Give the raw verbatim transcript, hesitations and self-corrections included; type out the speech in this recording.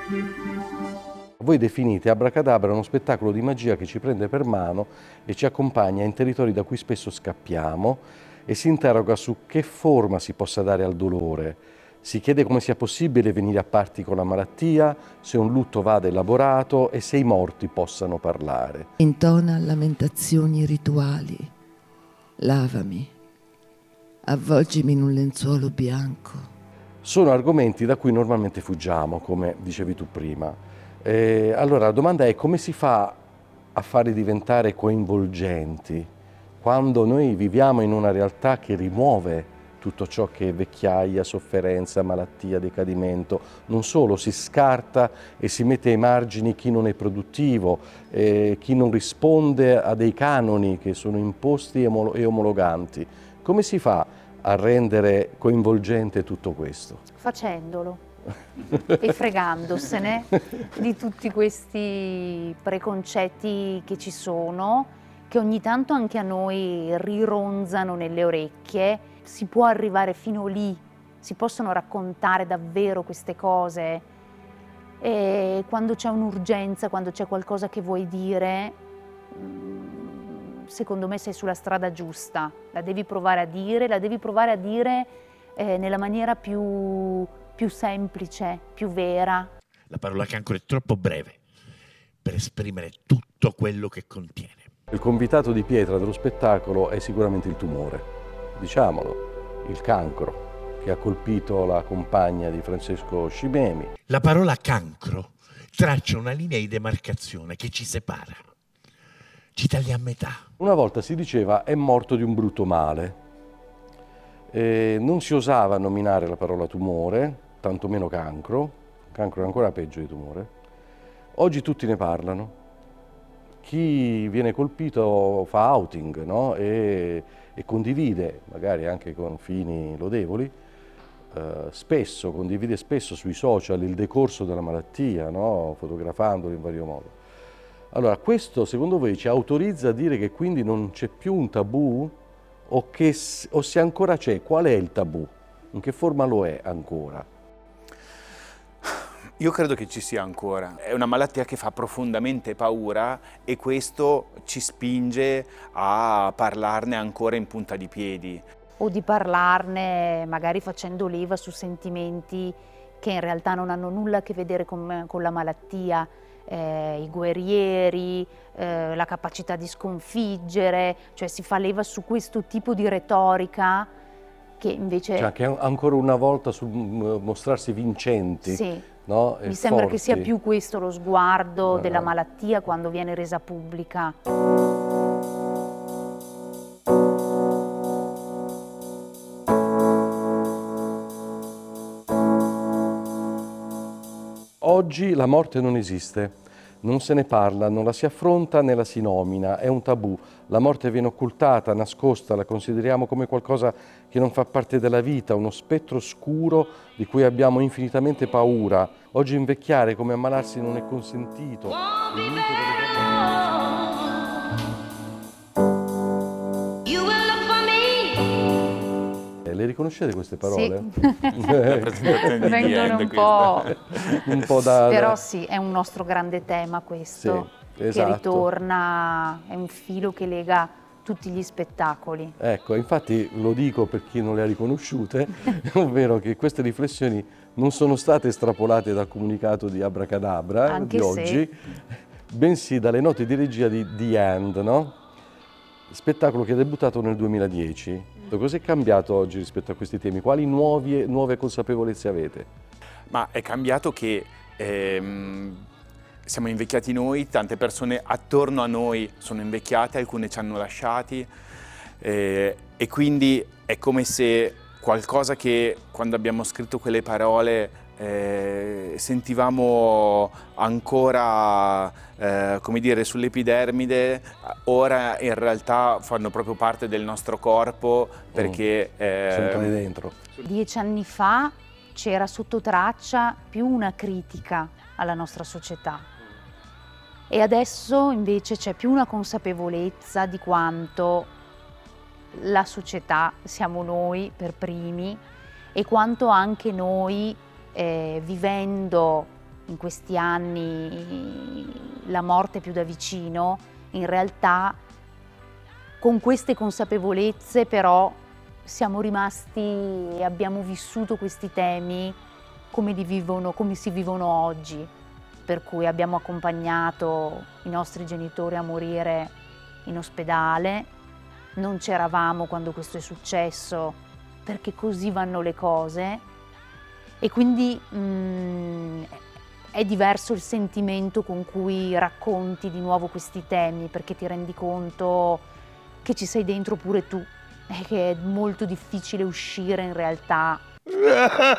Voi definite Abracadabra uno spettacolo di magia che ci prende per mano e ci accompagna in territori da cui spesso scappiamo e si interroga su che forma si possa dare al dolore. Si chiede come sia possibile venire a parti con la malattia, se un lutto vada elaborato e se i morti possano parlare. Intona lamentazioni rituali. Lavami. Avvolgimi in un lenzuolo bianco. Sono argomenti da cui normalmente fuggiamo, come dicevi tu prima. Eh, allora la domanda è: come si fa a farli diventare coinvolgenti quando noi viviamo in una realtà che rimuove tutto ciò che è vecchiaia, sofferenza, malattia, decadimento? Non solo, si scarta e si mette ai margini chi non è produttivo, eh, chi non risponde a dei canoni che sono imposti e omologanti. Come si fa a rendere coinvolgente tutto questo? Facendolo e fregandosene di tutti questi preconcetti che ci sono, che ogni tanto anche a noi rironzano nelle orecchie. Si può arrivare fino lì, si possono raccontare davvero queste cose, e quando c'è un'urgenza, quando c'è qualcosa che vuoi dire, secondo me sei sulla strada giusta, la devi provare a dire, la devi provare a dire eh, nella maniera più, più semplice, più vera. La parola cancro è troppo breve per esprimere tutto quello che contiene. Il convitato di pietra dello spettacolo è sicuramente il tumore, diciamolo, il cancro che ha colpito la compagna di Francesco Scimemi. La parola cancro traccia una linea di demarcazione che ci separa, ci taglia a metà. Una volta si diceva è morto di un brutto male. E non si osava nominare la parola tumore, tantomeno cancro. Cancro è ancora peggio di tumore. Oggi tutti ne parlano. Chi viene colpito fa outing, no? e, e condivide, magari anche con fini lodevoli, eh, spesso, condivide spesso sui social il decorso della malattia, no? Fotografandolo in vario modo. Allora, questo secondo voi ci autorizza a dire che quindi non c'è più un tabù? O, che, o se ancora c'è, qual è il tabù? In che forma lo è ancora? Io credo che ci sia ancora. È una malattia che fa profondamente paura e questo ci spinge a parlarne ancora in punta di piedi. O di parlarne magari facendo leva su sentimenti che in realtà non hanno nulla a che vedere con, con la malattia. Eh, i guerrieri, eh, la capacità di sconfiggere, cioè si fa leva su questo tipo di retorica che invece... Cioè che ancora una volta su mostrarsi vincenti. Sì, no? mi sembra forti. che sia più questo lo sguardo uh-huh. della malattia quando viene resa pubblica. Oggi la morte non esiste, non se ne parla, non la si affronta né la si nomina, è un tabù. La morte viene occultata, nascosta, la consideriamo come qualcosa che non fa parte della vita, uno spettro scuro di cui abbiamo infinitamente paura. Oggi invecchiare come ammalarsi non è consentito. Il mito delle... Le riconoscete queste parole? Sì. Vengono un po'... un po' da... Però sì, è un nostro grande tema questo, sì, esatto. Che ritorna, è un filo che lega tutti gli spettacoli. Ecco, infatti lo dico per chi non le ha riconosciute, ovvero che queste riflessioni non sono state estrapolate dal comunicato di Abracadabra Anche di se... oggi, bensì dalle note di regia di The End, no? Spettacolo che è debuttato nel duemiladieci. Cosa è cambiato oggi rispetto a questi temi? Quali nuovi, nuove consapevolezze avete? Ma è cambiato che ehm, siamo invecchiati noi, tante persone attorno a noi sono invecchiate, alcune ci hanno lasciati eh, e quindi è come se qualcosa che quando abbiamo scritto quelle parole eh, sentivamo ancora, eh, come dire, sull'epidermide, ora in realtà fanno proprio parte del nostro corpo perché... Mm. Eh, sono entrati dentro. Dieci anni fa c'era sotto traccia più una critica alla nostra società e adesso invece c'è più una consapevolezza di quanto la società siamo noi per primi e quanto anche noi Eh, vivendo in questi anni la morte più da vicino, in realtà con queste consapevolezze però siamo rimasti e abbiamo vissuto questi temi come, li vivono, come si vivono oggi, per cui abbiamo accompagnato i nostri genitori a morire in ospedale, non c'eravamo quando questo è successo perché così vanno le cose e quindi mh, è diverso il sentimento con cui racconti di nuovo questi temi, perché ti rendi conto che ci sei dentro pure tu e che è molto difficile uscire in realtà.